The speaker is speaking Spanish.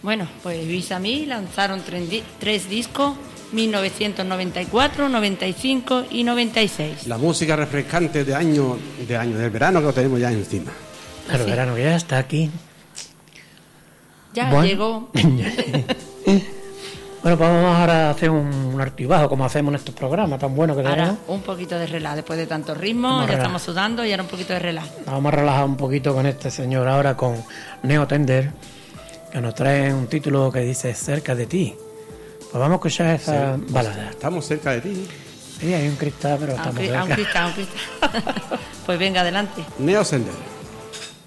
Bueno, pues Vis a mí lanzaron 3 discos, 1994, 95 y 96. La música refrescante de año del verano que lo tenemos ya encima. Pero el verano que ya está aquí. Ya bueno, llegó. Bueno, pues vamos ahora a hacer un altibajo como hacemos en estos programas tan buenos que tenemos. Ahora un poquito de relax, después de tanto ritmo, ya estamos sudando y ahora un poquito de relax. Vamos a relajar un poquito con este señor ahora, con Neo Tender, que nos trae un título que dice Cerca de ti. Pues vamos a escuchar esa balada. Estamos cerca de ti. Sí, hay un cristal, pero estamos cerca. Un cristal. Pues venga, adelante. Neo Tender.